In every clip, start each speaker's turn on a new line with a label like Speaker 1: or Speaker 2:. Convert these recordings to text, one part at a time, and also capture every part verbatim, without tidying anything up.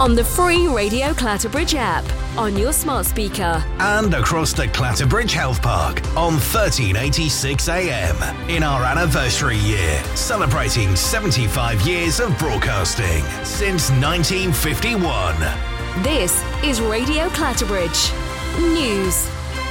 Speaker 1: on the free Radio Clatterbridge app, on your smart speaker,
Speaker 2: and across the Clatterbridge Health Park on thirteen eighty-six A M in our anniversary year, celebrating seventy-five years of broadcasting since nineteen fifty-one.
Speaker 1: This is Radio Clatterbridge News.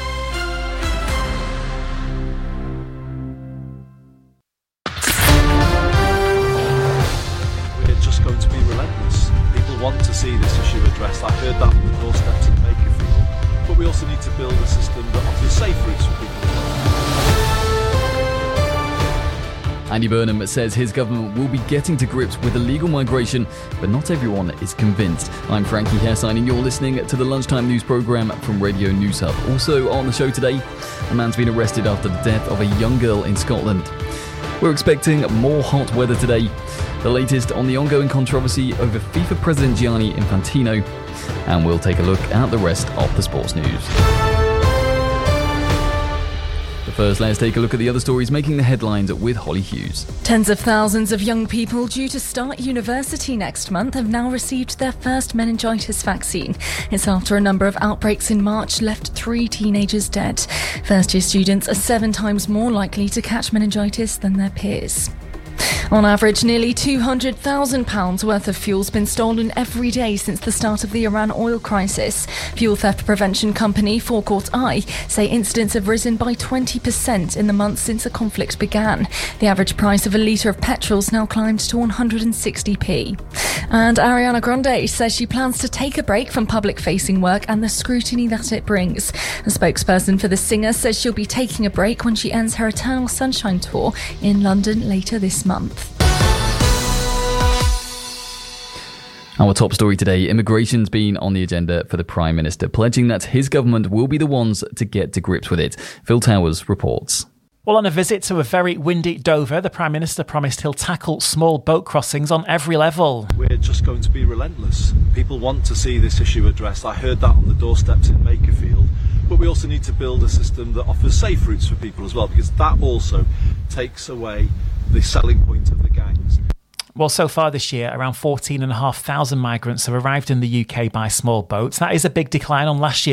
Speaker 3: We're just going to be relentless. People want to see this issue addressed. I heard that on the doorsteps in Bakerfield. But we also need to build a system that offers safe routes for people.
Speaker 4: Andy Burnham says his government will be getting to grips with illegal migration, but not everyone is convinced. I'm Frankie Hairsign and you're listening to the Lunchtime News programme from Radio News Hub. Also on the show today, a man's been arrested after the death of a young girl in Scotland. We're expecting more hot weather today. The latest on the ongoing controversy over FIFA President Gianni Infantino. And we'll take a look at the rest of the sports news. First, let's take a look at the other stories making the headlines with Holly Hughes.
Speaker 5: Tens of thousands of young people due to start university next month have now received their first meningitis vaccine. It's after a number of outbreaks in March left three teenagers dead. First-year students are seven times more likely to catch meningitis than their peers. On average, nearly two hundred thousand pounds worth of fuel's been stolen every day since the start of the Iran oil crisis. Fuel theft prevention company Forecourt Eye say incidents have risen by twenty percent in the months since the conflict began. The average price of a litre of petrol's now climbed to one hundred sixty p. And Ariana Grande says she plans to take a break from public-facing work and the scrutiny that it brings. A spokesperson for the singer says she'll be taking a break when she ends her Eternal Sunshine tour in London later this month.
Speaker 4: Our top story today, immigration's been on the agenda for the Prime Minister, pledging that his government will be the ones to get to grips with it. Phil Towers reports.
Speaker 6: Well, on a visit to a very windy Dover, the Prime Minister promised he'll tackle small boat crossings on every level.
Speaker 3: We're just going to be relentless. People want to see this issue addressed. I heard that on the doorsteps in Bakerfield. But we also need to build a system that offers safe routes for people as well, because that also takes away the selling point of the gangs.
Speaker 6: Well, so far this year, around fourteen thousand five hundred migrants have arrived in the U K by small boats. That is a big decline on last year.